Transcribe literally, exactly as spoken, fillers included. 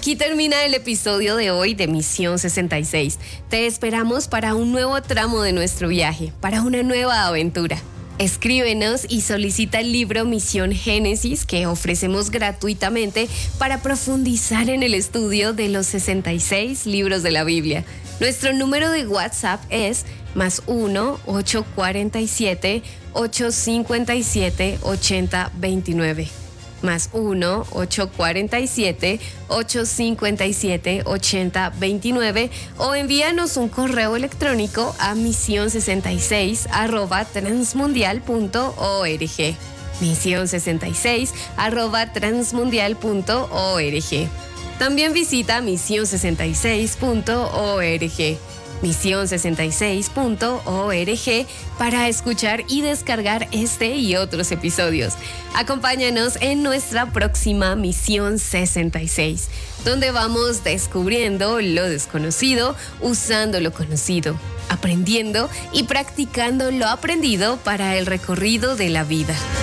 Aquí termina el episodio de hoy de Misión sesenta y seis. Te esperamos para un nuevo tramo de nuestro viaje, para una nueva aventura. Escríbenos y solicita el libro Misión Génesis que ofrecemos gratuitamente para profundizar en el estudio de los sesenta y seis libros de la Biblia. Nuestro número de WhatsApp es más uno ocho cuatro siete ocho cinco siete ocho cero dos nueve. Más uno ocho cuatro siete ocho cinco siete ocho cero dos nueve o envíanos un correo electrónico a misión sesenta y seis arroba transmundial punto org. misión sesenta y seis arroba transmundial punto org. También visita misión sesenta y seis punto org. misión sesenta y seis punto org para escuchar y descargar este y otros episodios. Acompáñanos en nuestra próxima Misión sesenta y seis, donde vamos descubriendo lo desconocido, usando lo conocido, aprendiendo y practicando lo aprendido para el recorrido de la vida.